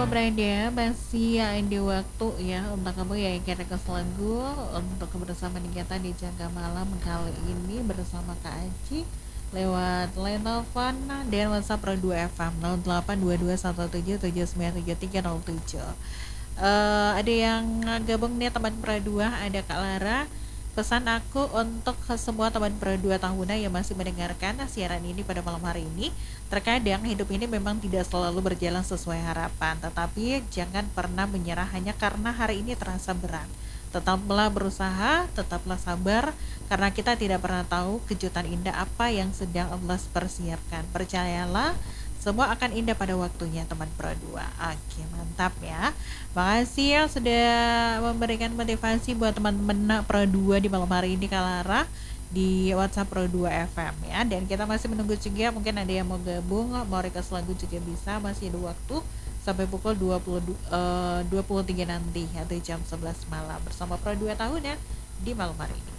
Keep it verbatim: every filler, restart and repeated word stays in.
apa berada masih ya di waktu ya untuk kamu ya yang kira lagu untuk kebersamaan kita di Jaga Malam kali ini bersama Kak Aji lewat line telepon dan WhatsApp Pro dua F M nol delapan dua dua satu tujuh tujuh sembilan tujuh tiga nol tujuh. Eh, ada yang gabung nih teman Pro dua, ada Kak Lara. Pesan aku untuk semua teman Pro dua tahunan yang masih mendengarkan siaran ini pada malam hari ini. Terkadang hidup ini memang tidak selalu berjalan sesuai harapan, tetapi jangan pernah menyerah hanya karena hari ini terasa berat. Tetaplah berusaha, tetaplah sabar, karena kita tidak pernah tahu kejutan indah apa yang sedang Allah persiapkan. Percayalah, semua akan indah pada waktunya teman Pro dua. Oke, mantap ya. Makasih ya sudah memberikan motivasi buat teman-teman Pro dua di malam hari ini Kak Lara di WhatsApp Pro dua F M ya. Dan kita masih menunggu juga, mungkin ada yang mau gabung, mau request lagu juga bisa, masih ada waktu sampai pukul dua puluh, eh, dua puluh tiga nanti atau jam sebelas malam bersama Pro dua tahun ya di malam hari ini.